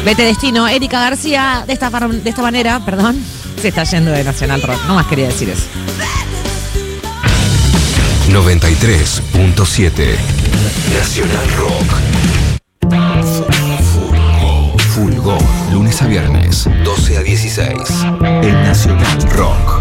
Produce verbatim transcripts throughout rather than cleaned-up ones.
Vete Destino, Erika García, de esta, de esta manera, perdón, se está yendo de Nacional Rock. No más quería decir eso. noventa y tres punto siete Nacional Rock. Fulgó. Fulgó. Lunes a viernes, doce a dieciséis. En Nacional Rock.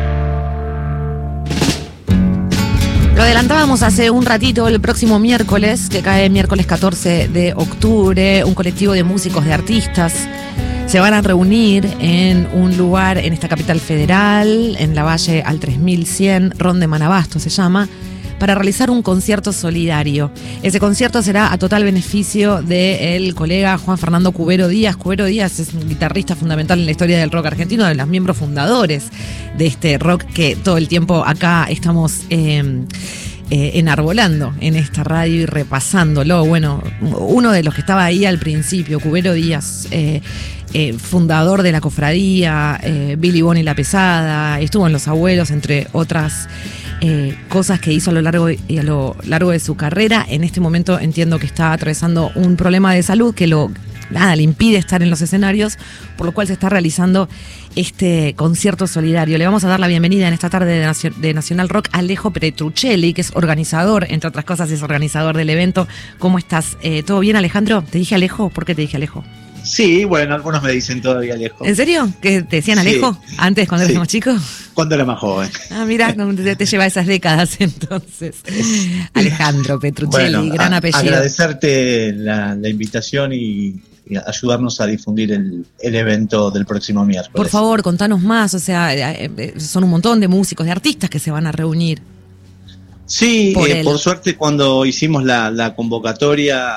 Lo adelantábamos hace un ratito, el próximo miércoles, que cae miércoles catorce de octubre, un colectivo de músicos, de artistas, se van a reunir en un lugar en esta capital federal, en la Valle al tres mil cien, Ron de Manabasto se llama, para realizar un concierto solidario. Ese concierto será a total beneficio del colega Juan Fernando Cubero Díaz. Cubero Díaz es un guitarrista fundamental en la historia del rock argentino, de los miembros fundadores de este rock que todo el tiempo acá estamos eh, eh, enarbolando en esta radio y repasándolo. Bueno, uno de los que estaba ahí al principio, Cubero Díaz, eh, eh, fundador de la cofradía, eh, Billy Bonnie La Pesada, estuvo en Los Abuelos, entre otras Eh, cosas que hizo a lo largo y a lo largo de su carrera. En este momento entiendo que está atravesando un problema de salud que lo nada le impide estar en los escenarios, por lo cual se está realizando este concierto solidario. Le vamos a dar la bienvenida en esta tarde de, Nacio- de Nacional Rock a Alejo Petruccelli, que es organizador, entre otras cosas es organizador del evento. ¿Cómo estás? Eh, ¿Todo bien, Alejandro? ¿Te dije Alejo? ¿Por qué te dije Alejo? Sí, bueno, algunos me dicen todavía Alejo. ¿En serio? ¿Que te decían Alejo? Sí. Antes, cuando sí. éramos chicos. Cuando era más joven. Ah, mira, te, te lleva esas décadas entonces. Alejandro Petruccelli, bueno, gran a, apellido. Agradecerte la, la invitación y, y ayudarnos a difundir el, el evento del próximo miércoles. Por favor, contanos más, o sea, son un montón de músicos, de artistas que se van a reunir. Sí, por, eh, por suerte cuando hicimos la, la convocatoria,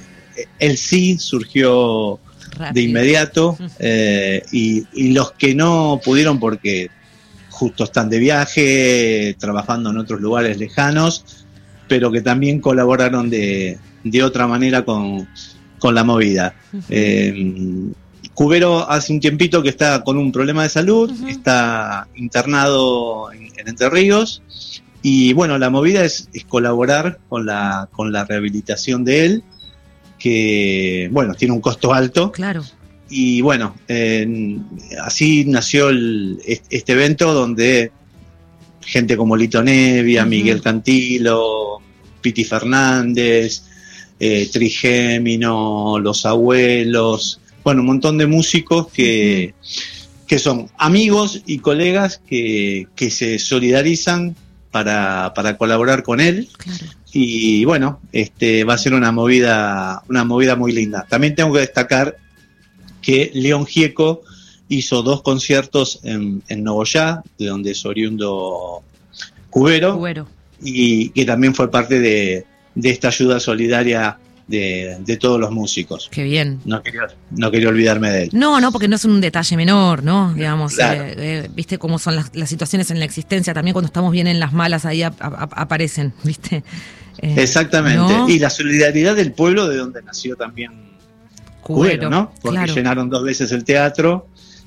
el sí surgió rápido, de inmediato, eh, y, y los que no pudieron porque justo están de viaje, trabajando en otros lugares lejanos, pero que también colaboraron de, de otra manera con, con la movida. Uh-huh. Eh, Cubero hace un tiempito que está con un problema de salud, uh-huh. está internado en, en Entre Ríos, y bueno, la movida es, es colaborar con la, con la rehabilitación de él, que, bueno, tiene un costo alto. Claro. Y bueno, eh, así nació el, este evento donde gente como Lito Nevia, uh-huh. Miguel Cantilo, Piti Fernández, eh, Trigémino, Los Abuelos, bueno, un montón de músicos que, uh-huh. que son amigos y colegas que, que se solidarizan para, para colaborar con él. Claro. Y bueno, este va a ser una movida, una movida muy linda. También tengo que destacar que León Gieco hizo dos conciertos en, en Nogoyá, de donde es oriundo Cubero, Cubero. Y que también fue parte de, de esta ayuda solidaria de, de todos los músicos. Qué bien. No quería, no quería olvidarme de él. No, no, porque no es un detalle menor, ¿no? Digamos, claro. eh, eh, viste cómo son las, las situaciones en la existencia, también cuando estamos bien en las malas, ahí ap- ap- aparecen, ¿viste? Eh, Exactamente. ¿No? Y la solidaridad del pueblo de donde nació también Cubero, ¿no? Porque claro. llenaron dos veces el teatro,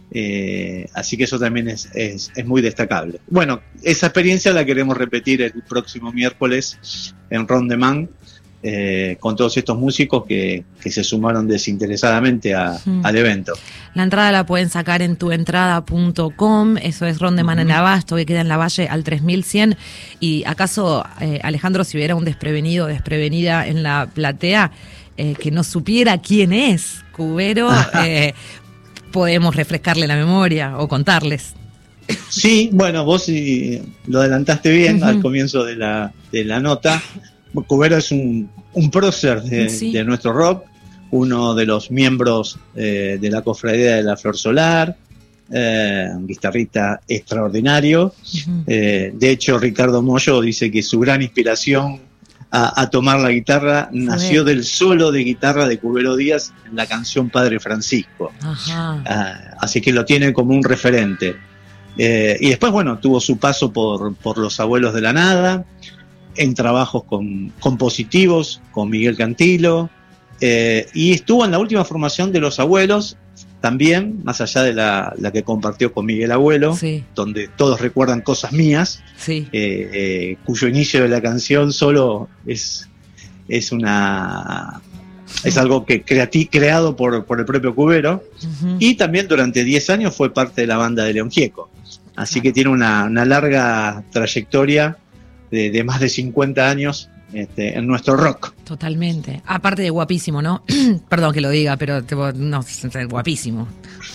eh, así que eso también es, es, es muy destacable. Bueno, esa experiencia la queremos repetir el próximo miércoles en Ron de Man, eh, con todos estos músicos que, que se sumaron desinteresadamente a, hmm. al evento. La entrada la pueden sacar en tuentrada punto com, eso es Ron de Man uh-huh. en Abasto, que queda en la Valle al tres mil cien. Y acaso, eh, Alejandro, si hubiera un desprevenido, desprevenida en la platea, Eh, que no supiera quién es Cubero, eh, podemos refrescarle la memoria o contarles. Sí, bueno, vos sí, lo adelantaste bien uh-huh. al comienzo de la, de la nota. Cubero es un, un prócer de, sí. de nuestro rock, uno de los miembros eh, de la Cofradía de la Flor Solar, eh, un guitarrista extraordinario. Uh-huh. Eh, de hecho, Ricardo Mollo dice que su gran inspiración A, a tomar la guitarra nació del solo de guitarra de Cubero Díaz en la canción Padre Francisco. Ajá. Uh, así que lo tiene como un referente. Eh, y después, bueno, tuvo su paso por, por Los Abuelos de la Nada, en trabajos con compositivos, con Miguel Cantilo, eh, y estuvo en la última formación de Los Abuelos, también, más allá de la, la que compartió con Miguel Abuelo, sí. donde todos recuerdan Cosas Mías, sí. eh, eh, cuyo inicio de la canción solo es, es una Es algo que creati, creado por, por el propio Cubero. Uh-huh. Y también durante diez años fue parte de la banda de León Gieco. Así que tiene una, una larga trayectoria de, de más de cincuenta años este, en nuestro rock. Totalmente. Aparte de guapísimo, ¿no? Perdón que lo diga, pero te, no, es guapísimo.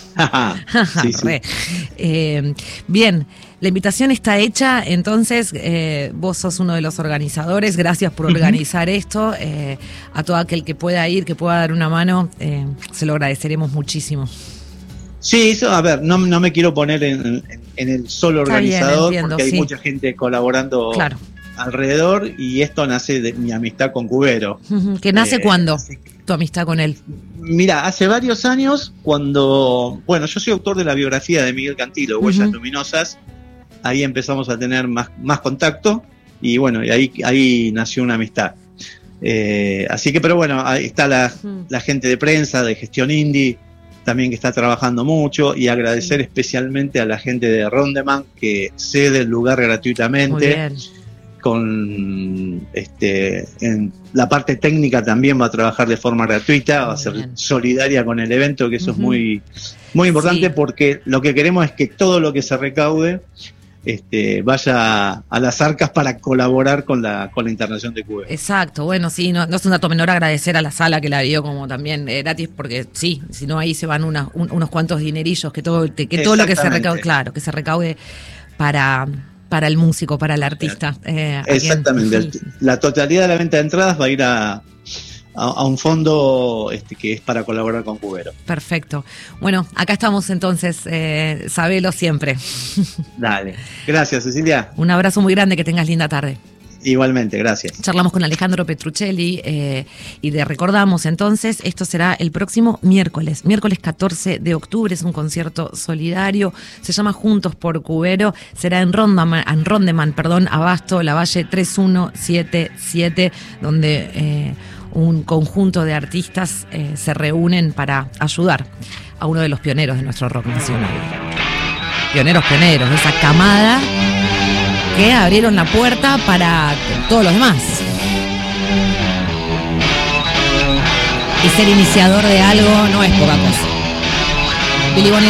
sí, sí. Eh, bien, la invitación está hecha, entonces eh, vos sos uno de los organizadores, gracias por organizar uh-huh. esto, eh, a todo aquel que pueda ir, que pueda dar una mano, eh, se lo agradeceremos muchísimo. Sí, eso, a ver, no, no me quiero poner en, en, en el solo está organizador, bien, entiendo, porque hay sí. mucha gente colaborando claro. alrededor, y esto nace de mi amistad con Cubero. Uh-huh. ¿Que nace eh, cuándo? Tu amistad con él. Mira, hace varios años, cuando, bueno, yo soy autor de la biografía de Miguel Cantilo, Huellas uh-huh. Luminosas, ahí empezamos a tener más, más contacto, y bueno, y ahí, ahí nació una amistad. Eh, así que, pero bueno, ahí está la, uh-huh. la gente de prensa, de Gestión Indie, también que está trabajando mucho, y agradecer uh-huh. especialmente a la gente de Rondeman, que cede el lugar gratuitamente. Muy bien. Con este en la parte técnica también va a trabajar de forma gratuita, va a ser bien. solidaria con el evento, que eso uh-huh. es muy muy importante, sí. porque lo que queremos es que todo lo que se recaude este vaya a las arcas para colaborar con la con la internación de Cuba. Exacto, bueno, sí, no, no es un dato menor agradecer a la sala que la dio como también eh, gratis, porque sí, si no ahí se van una, un, unos cuantos dinerillos, que todo que todo lo que se recaude, claro, que se recaude para para el músico, para el artista. Eh, Exactamente. Quien, sí. La totalidad de la venta de entradas va a ir a, a, a un fondo este, que es para colaborar con Cubero. Perfecto. Bueno, acá estamos entonces, eh, sabelo siempre. Dale. Gracias, Cecilia. Un abrazo muy grande, que tengas linda tarde. Igualmente, gracias. Charlamos con Alejandro Petruccelli eh, y te recordamos entonces, esto será el próximo miércoles, miércoles catorce de octubre, es un concierto solidario, se llama Juntos por Cubero, será en Rondeman, en Rondeman, perdón, Abasto, Lavalle tres uno siete siete, donde eh, un conjunto de artistas eh, se reúnen para ayudar a uno de los pioneros de nuestro rock nacional. Pioneros, pioneros, de esa camada que abrieron la puerta para todos los demás. Y ser iniciador de algo no es poca cosa. Billy Bonnie